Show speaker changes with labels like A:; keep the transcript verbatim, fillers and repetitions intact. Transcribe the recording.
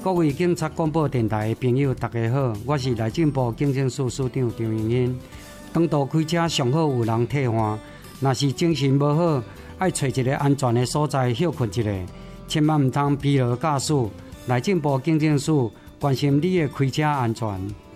A: 各位警察广播电台的朋友，大家好，我是内政部警政署署长张荣兴。长途开车上好有人替换，若是精神无好，爱找一个安全的所在休困一下，千万唔通疲劳驾驶。内政部警政署关心你的开车安全。